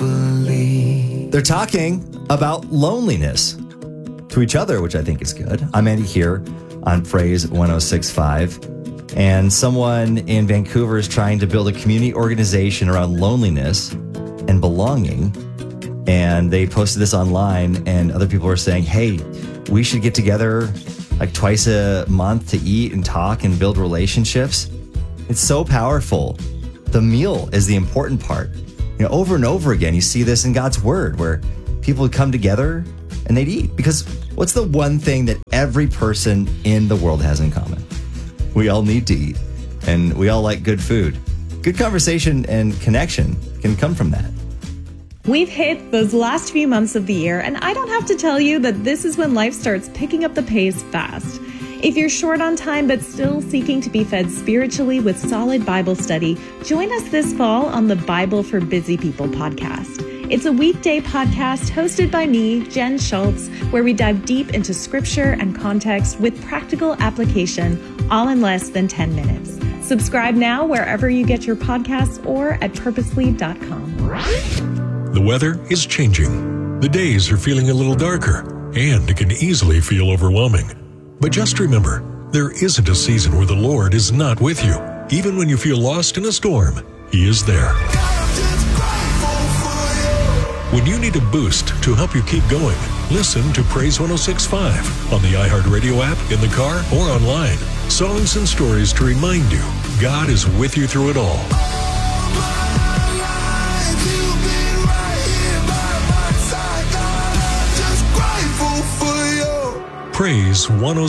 faithfully. They're talking about loneliness to each other, which I think is good. I'm Andy here on Praise 106.5, and someone in Vancouver is trying to build a community organization around loneliness and belonging. And they posted this online, and other people are saying, hey, we should get together like twice a month to eat and talk and build relationships. It's so powerful. The meal is the important part. You know, over and over again, you see this in God's word where people would come together and they'd eat. Because what's the one thing that every person in the world has in common? We all need to eat, and we all like good food. Good conversation and connection can come from that. We've hit those last few months of the year, and I don't have to tell you that this is when life starts picking up the pace fast. If you're short on time but still seeking to be fed spiritually with solid Bible study, join us this fall on the Bible for Busy People podcast. It's a weekday podcast hosted by me, Jen Schultz, where we dive deep into scripture and context with practical application, all in less than 10 minutes. Subscribe now wherever you get your podcasts or at purposely.com. The weather is changing. The days are feeling a little darker, and it can easily feel overwhelming. But just remember, there isn't a season where the Lord is not with you. Even when you feel lost in a storm, He is there. When you need a boost to help you keep going, listen to Praise 106.5 on the iHeartRadio app, in the car, or online. Songs and stories to remind you God is with you through it all. Praise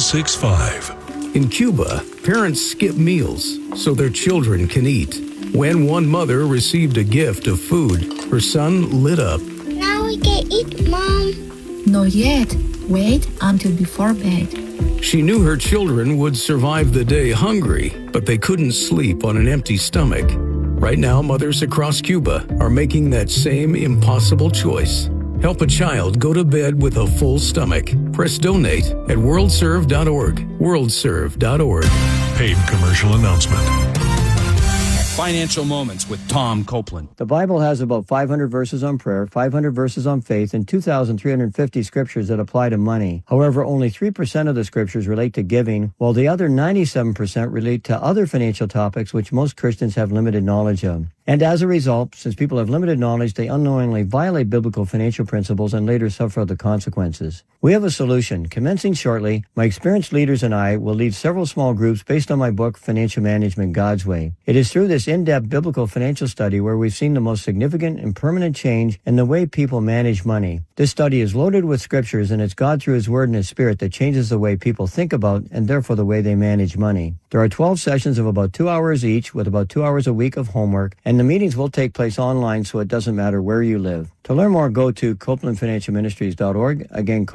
106.5. In Cuba, parents skip meals so their children can eat. When one mother received a gift of food, her son lit up. Now we can eat, Mom. Not yet. Wait until before bed. She knew her children would survive the day hungry, but they couldn't sleep on an empty stomach. Right now, mothers across Cuba are making that same impossible choice. Help a child go to bed with a full stomach. Press donate at worldserve.org. Worldserve.org. Paid commercial announcement. Financial Moments with Tom Copeland. The Bible has about 500 verses on prayer, 500 verses on faith, and 2,350 scriptures that apply to money. However, only 3% of the scriptures relate to giving, while the other 97% relate to other financial topics which most Christians have limited knowledge of. And as a result, since people have limited knowledge, they unknowingly violate biblical financial principles and later suffer the consequences. We have a solution. Commencing shortly, my experienced leaders and I will lead several small groups based on my book, Financial Management God's Way. It is through this in-depth biblical financial study where we've seen the most significant and permanent change in the way people manage money. This study is loaded with scriptures, and it's God through His Word and His Spirit that changes the way people think about and therefore the way they manage money. There are 12 sessions of about 2 hours each with about 2 hours a week of homework, and the meetings will take place online, so it doesn't matter where you live. To learn more, go to CopelandFinancialMinistries.org. Again,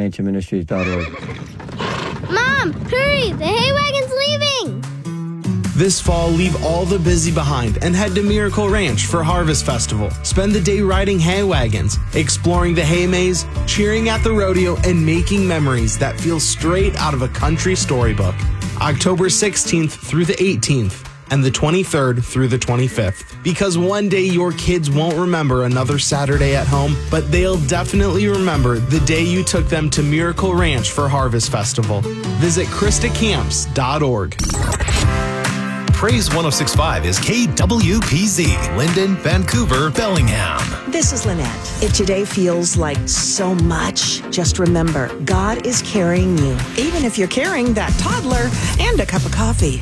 CopelandFinancialMinistries.org. Mom, hurry! The hay wagon's leaving! This fall, leave all the busy behind and head to Miracle Ranch for Harvest Festival. Spend the day riding hay wagons, exploring the hay maze, cheering at the rodeo, and making memories that feel straight out of a country storybook. October 16th through the 18th. And the 23rd through the 25th. Because one day your kids won't remember another Saturday at home, but they'll definitely remember the day you took them to Miracle Ranch for Harvest Festival. Visit KristaCamps.org. Praise 106.5 is KWPZ, Linden, Vancouver, Bellingham. This is Lynette. If today feels like so much, just remember, God is carrying you, even if you're carrying that toddler and a cup of coffee.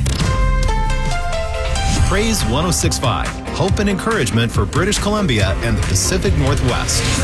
Praise 106.5, hope and encouragement for British Columbia and the Pacific Northwest.